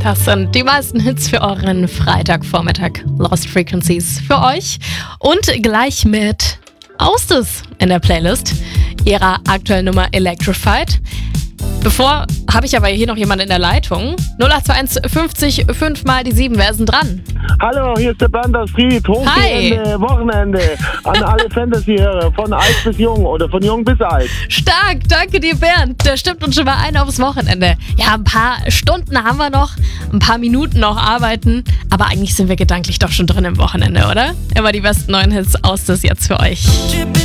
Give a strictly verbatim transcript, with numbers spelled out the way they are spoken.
Das sind die meisten Hits für euren Freitagvormittag. Lost Frequencies für euch. Und gleich mit Austes in der Playlist ihrer aktuellen Nummer Electrified. Bevor habe ich aber hier noch jemanden in der Leitung. null acht zwei eins fünfzig fünf mal die sieben. Wer ist denn dran? Hallo, hier ist der Bernd aus Fried. Hochgehende Wochenende an alle Fantasy-Hörer, von alt bis jung oder von jung bis alt. Stark, danke dir, Bernd. Da stimmt uns schon mal ein aufs Wochenende. Ja, ein paar Stunden haben wir noch, ein paar Minuten noch arbeiten, aber eigentlich sind wir gedanklich doch schon drin im Wochenende, oder? Immer die besten neuen Hits aus das jetzt für euch.